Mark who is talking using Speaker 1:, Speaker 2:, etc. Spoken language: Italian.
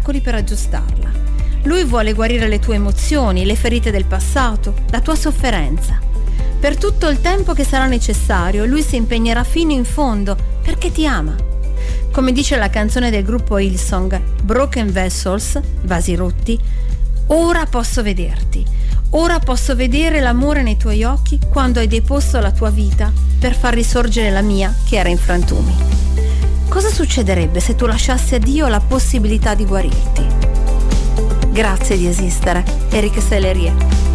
Speaker 1: miracoli per aggiustarla. Lui vuole guarire le tue emozioni, le ferite del passato, la tua sofferenza. Per tutto il tempo che sarà necessario, lui si impegnerà fino in fondo perché ti ama. Come dice la canzone del gruppo Hillsong, Broken Vessels, vasi rotti, ora posso vederti. Ora posso vedere l'amore nei tuoi occhi quando hai deposto la tua vita per far risorgere la mia che era in frantumi. Cosa succederebbe se tu lasciassi a Dio la possibilità di guarirti? Grazie di esistere, Eric Sellerie.